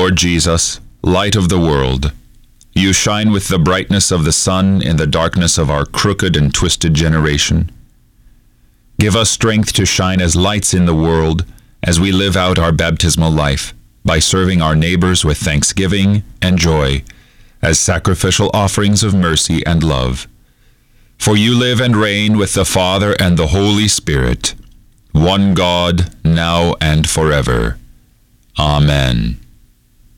Lord Jesus, light of the world, you shine with the brightness of the sun in the darkness of our crooked and twisted generation. Give us strength to shine as lights in the world as we live out our baptismal life by serving our neighbors with thanksgiving and joy as sacrificial offerings of mercy and love. For you live and reign with the Father and the Holy Spirit, one God, now and forever. Amen.